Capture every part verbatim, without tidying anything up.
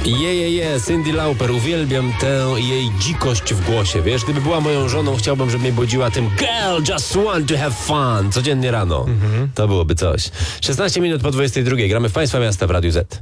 Je, je, je, Cyndi Lauper, uwielbiam tę jej dzikość w głosie, wiesz, gdyby była moją żoną, chciałbym, żeby mnie budziła tym girl, just want to have fun, codziennie rano. Mhm. To byłoby coś. szesnaście minut po dwudziestej drugiej, gramy w Państwa Miasta w Radiu Z.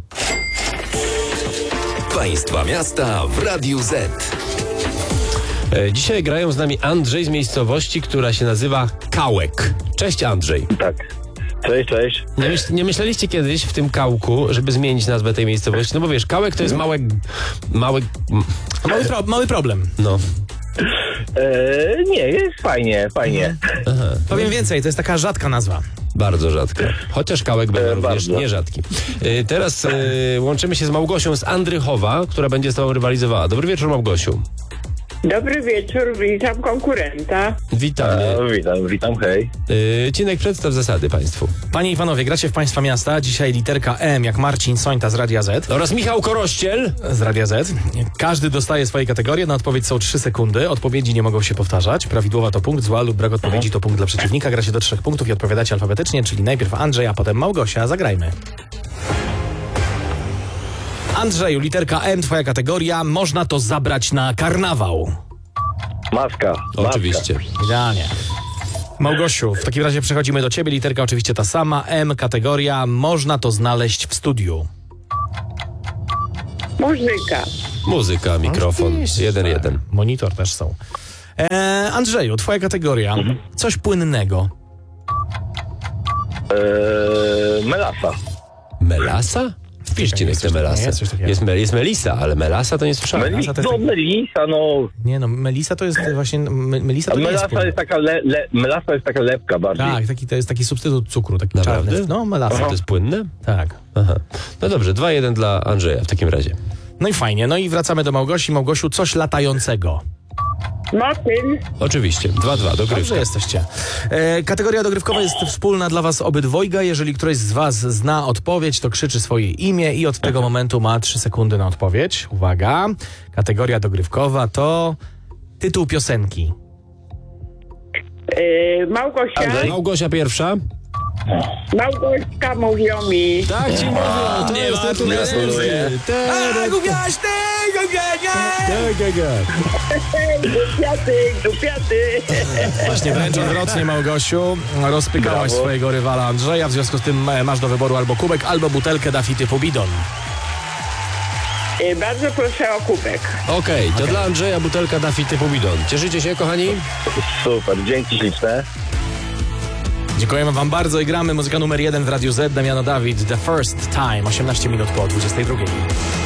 Państwa Miasta w Radiu Z. E, dzisiaj grają z nami Andrzej z miejscowości, która się nazywa Kałek. Cześć, Andrzej. Tak. Cześć, cześć. Nie, myśl, nie myśleliście kiedyś w tym Kałku, żeby zmienić nazwę tej miejscowości? No bo wiesz, Kałek to jest małe... Małe... Mały, pro, mały problem. No. Eee, nie, jest fajnie, fajnie. Aha. Powiem więcej, to jest taka rzadka nazwa. Bardzo rzadko. Chociaż Kałek bywa E, również bardzo. nierzadki. E, teraz e, łączymy się z Małgosią z Andrychowa, która będzie z tobą rywalizowała. Dobry wieczór, Małgosiu. Dobry wieczór, witam konkurenta. Witamy. E, witam, witam, hej. E, Cinek, przedstaw zasady państwu. Panie i panowie, gracie w Państwa Miasta. Dzisiaj literka M jak Marcin Sońta z Radia Z. Oraz Michał Korościel. Z Radia Z. Każdy dostaje swoje kategorie. Na odpowiedź są trzy sekundy. Odpowiedzi nie mogą się powtarzać. Prawidłowa to punkt, zła lub brak odpowiedzi to punkt dla przeciwnika. Gra się do trzech punktów i odpowiadacie alfabetycznie, czyli najpierw Andrzej, a potem Małgosia. Zagrajmy. Andrzeju, literka M, twoja kategoria. Można to zabrać na karnawał. Maska. Maska. Oczywiście. Idealnie. Małgosiu, w takim razie przechodzimy do ciebie. Literka oczywiście ta sama. M, kategoria. Można to znaleźć w studiu. Muzyka. Muzyka, mikrofon. Oczywiście. Jeden, jeden. Monitor też są. E, Andrzeju, twoja kategoria. Coś płynnego. Eee, melasa. Melasa? Wpisz, Czekaj, Cinek, jest tę coś takiego, melasę. jest coś takiego. Jest, me, jest Melisa, ale Melasa to nie słyszałem. Meli- Melasa to jest no, taki- melisa, no. Nie no, melisa to jest właśnie... Me, melisa A to nie jest melasa płyn. jest taka, le, le, melasa jest taka lepka bardziej. Tak, taki, to jest taki substytut cukru, taki Naprawdę? czarny. No, melasa. To jest płynne? Tak. Aha. No dobrze, dwa jeden dla Andrzeja w takim razie. No i fajnie. No i wracamy do Małgosi. Małgosiu, coś latającego. Motyn. Oczywiście, dwa dwa, Dobrze dogrywka. jesteście. E, kategoria dogrywkowa jest wspólna dla was obydwojga. Jeżeli któryś z was zna odpowiedź, to krzyczy swoje imię i od tego momentu ma trzy sekundy na odpowiedź. Uwaga. Kategoria dogrywkowa to tytuł piosenki. Yy, Małgosia. Andrzej? Małgosia pierwsza. Małgośka mówią mi. Tak ci mówię, to nie jest ma, tytuł nie piosenki. A, gubiasz ty! Dupiaty, dupiaty. Właśnie wręcz odwrotnie, Małgosiu. Rozpykałaś Brawo. swojego rywala Andrzeja, w związku z tym e, masz do wyboru albo kubek, albo butelkę Daffy typu bidon. Yy, bardzo proszę o kubek. Okej, to dla Andrzeja butelka Daffy typu bidon. Cieszycie się, kochani? Super, dzięki śliczne. Dziękujemy wam bardzo i gramy muzyka numer jeden w Radiu Z. Damiano Dawid, The First Time, osiemnaście minut po dwudziestej drugiej.